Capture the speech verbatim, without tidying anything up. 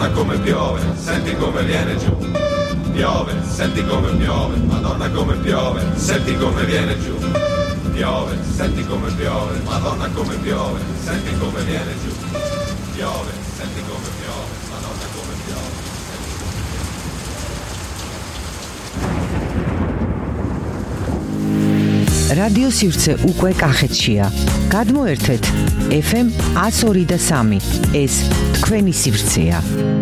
Madonna come piove, senti come viene giù. Piove, senti come piove, Madonna come piove, senti come viene giù. Piove, senti come piove, Madonna come piove, senti come viene giù. Piove, senti come piove, Madonna come piove. Radio Sirtse უკვე კახეთშია. გადმოერთეთ ეფ ემ one oh two point three. ეს თქვენი სივრცეა.